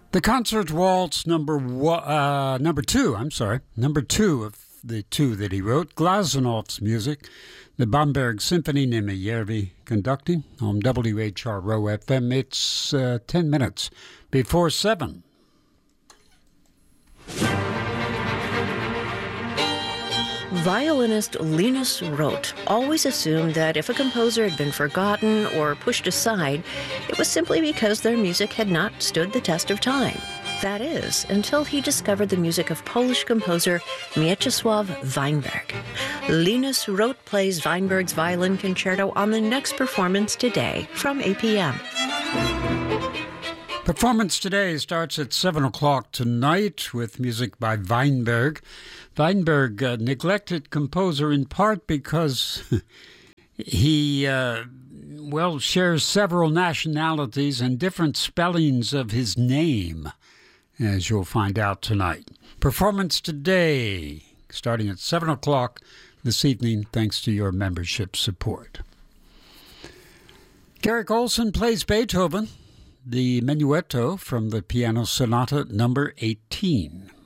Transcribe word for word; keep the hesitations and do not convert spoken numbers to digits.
The Concert Waltz number one, uh, number two, I'm sorry, number two of the two that he wrote, Glasenov's music, the Bamberg Symphony, Nima Järvi conducting on W H R O F M. It's uh, ten minutes before seven. Violinist Linus Roth always assumed that if a composer had been forgotten or pushed aside, it was simply because their music had not stood the test of time. That is, until he discovered the music of Polish composer Mieczysław Weinberg. Linus Roth plays Weinberg's Violin Concerto on the next performance today from eight p.m. Performance today starts at seven o'clock tonight with music by Weinberg. Weinberg, a neglected composer in part because he, uh, well, shares several nationalities and different spellings of his name, as you'll find out tonight. Performance today, starting at seven o'clock this evening, thanks to your membership support. Garrick Olson plays Beethoven, the Menuetto from the Piano Sonata number eighteen.